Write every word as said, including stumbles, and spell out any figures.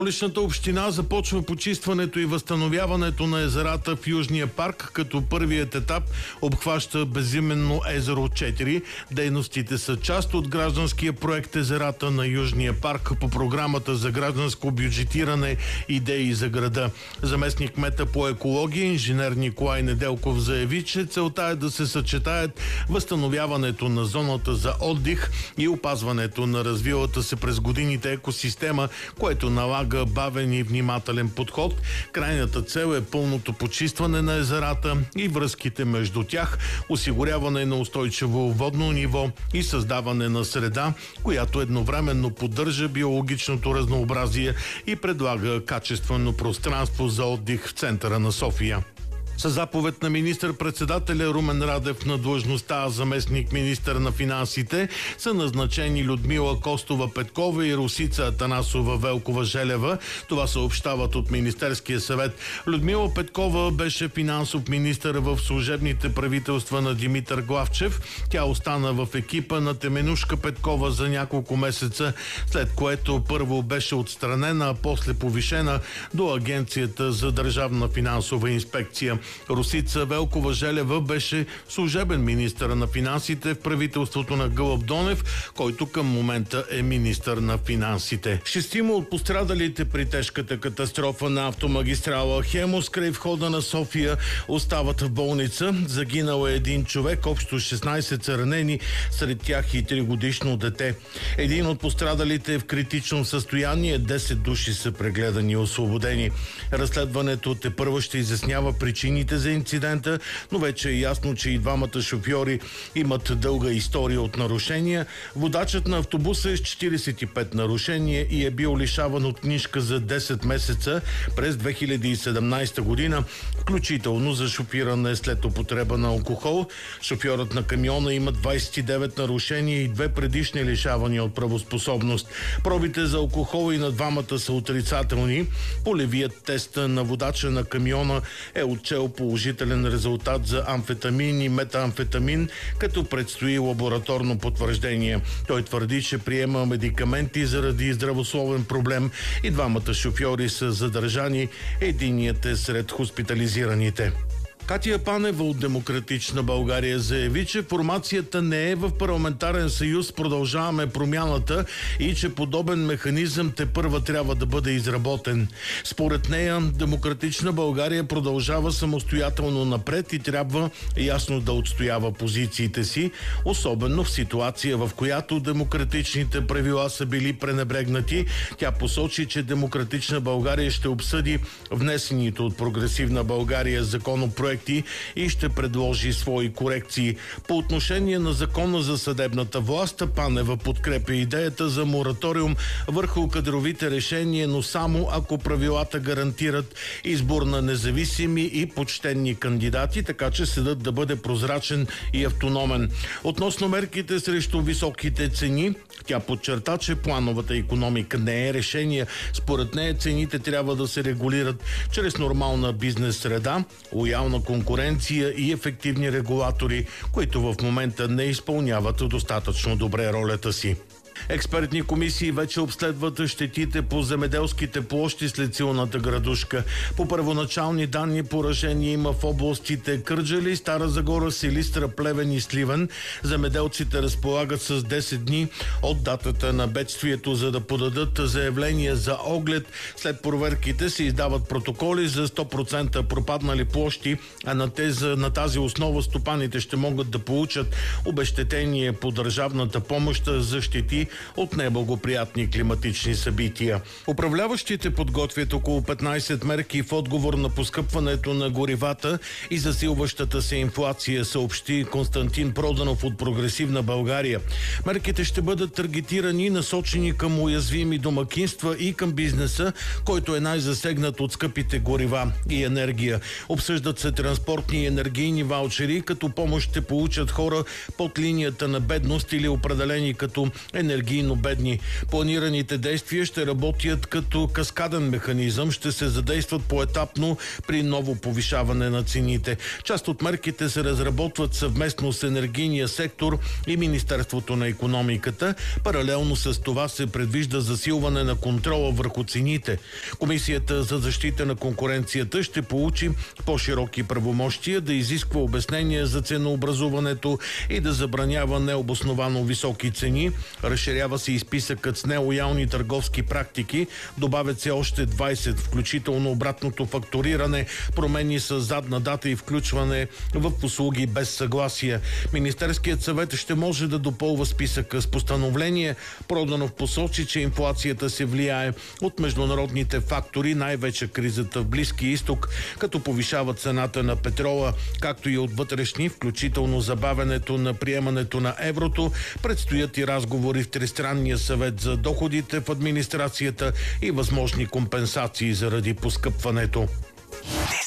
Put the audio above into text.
Столичната община започва почистването и възстановяването на езерата в Южния парк, като първият етап обхваща безименно езеро четири. Дейностите са част от гражданския проект Езерата на Южния парк по програмата за гражданско бюджетиране идеи за града. Заместник кмета по екология инженер Николай Неделков заяви, че целта е да се съчетаят възстановяването на зоната за отдих и опазването на развилата се през годините екосистема, което налага бавен и внимателен подход. Крайната цел е пълното почистване на езерата и връзките между тях, осигуряване на устойчиво водно ниво и създаване на среда, която едновременно поддържа биологичното разнообразие и предлага качествено пространство за отдих в центъра на София. Със заповед на министър-председателя Румен Радев на длъжността заместник министър на финансите са назначени Людмила Костова Петкова и Росица Атанасова Велкова-Желева. Това съобщават от Министерския съвет. Людмила Петкова беше финансов министър в служебните правителства на Димитър Главчев. Тя остана в екипа на Теменушка Петкова за няколко месеца, след което първо беше отстранена, а после повишена до Агенцията за държавна финансова инспекция. Росица Велкова-Желева беше служебен министър на финансите в правителството на Гълъб Донев, който към момента е министър на финансите. Шестима от пострадалите при тежката катастрофа на автомагистрала Хемус край входа на София остават в болница. Загинал е един човек, общо шестнайсет са ранени, сред тях и тригодишно дете. Един от пострадалите е в критично състояние, десет души са прегледани и освободени. Разследването тепърва ще изяснява причини за инцидента, но вече е ясно, че и двамата шофьори имат дълга история от нарушения. Водачът на автобуса е с четирийсет и пет нарушения и е бил лишаван от книжка за десет месеца през две хиляди и седемнайсета година, включително за шофиране след употреба на алкохол. Шофьорът на камиона има двайсет и девет нарушения и две предишни лишавания от правоспособност. Пробите за алкохол и на двамата са отрицателни. Полевият тест на водача на камиона е отчел положителен резултат за амфетамин и метаамфетамин, като предстои лабораторно потвърждение. Той твърди, че приема медикаменти заради здравословен проблем и двамата шофьори са задържани. Единият е сред хоспитализираните. Катя Панева от Демократична България заяви, че формацията не е в парламентарен съюз Продължаваме промяната и че подобен механизъм тепърва трябва да бъде изработен. Според нея, Демократична България продължава самостоятелно напред и трябва ясно да отстоява позициите си, особено в ситуация, в която демократичните правила са били пренебрегнати. Тя посочи, че Демократична България ще обсъди внесените от Прогресивна България законопроекти и ще предложи свои корекции. По отношение на закона за съдебната власт, Панева подкрепя идеята за мораториум върху кадровите решения, но само ако правилата гарантират избор на независими и почтенни кандидати, така че съдът да бъде прозрачен и автономен. Относно мерките срещу високите цени, тя подчерта, че плановата икономика не е решение. Според нея цените трябва да се регулират чрез нормална бизнес среда, лоялна конкуренция и ефективни регулатори, които в момента не изпълняват достатъчно добре ролята си. Експертни комисии вече обследват щетите по земеделските площи след силната градушка. По първоначални данни поражение има в областите Кърджали, Стара Загора, Силистра, Плевен и Сливен. Земеделците разполагат с десет дни от датата на бедствието, за да подадат заявление за оглед. След проверките се издават протоколи за сто процента пропаднали площи, а на, тези, на тази основа стопаните ще могат да получат обезщетение по държавната помощ за щети от неблагоприятни климатични събития. Управляващите подготвят около петнайсет мерки в отговор на поскъпването на горивата и засилващата се инфлация, съобщи Константин Проданов от Прогресивна България. Мерките ще бъдат таргетирани и насочени към уязвими домакинства и към бизнеса, който е най-засегнат от скъпите горива и енергия. Обсъждат се транспортни и енергийни ваучери, като помощ ще получат хора под линията на бедност или определени като енергийни енергийно бедни. Планираните действия ще работят като каскаден механизъм, ще се задействат поетапно при ново повишаване на цените. Част от мерките се разработват съвместно с енергийния сектор и Министерството на икономиката. Паралелно с това се предвижда засилване на контрола върху цените. Комисията за защита на конкуренцията ще получи по-широки правомощия да изисква обяснения за ценообразуването и да забранява необосновано високи цени. Разширява се и списъкът с нелоялни търговски практики. Добавят се още двайсет, включително обратното фактуриране, промени с задна дата и включване в услуги без съгласие. Министерският съвет ще може да допълва списъка с постановление. Проданов посочи, че инфлацията се влияе от международните фактори, най-вече кризата в Близкия изток, като повишава цената на петрола, както и от вътрешни, включително забавянето на приемането на еврото. Предстоят и разговори в Тристранния съвет за доходите в администрацията и възможни компенсации заради поскъпването.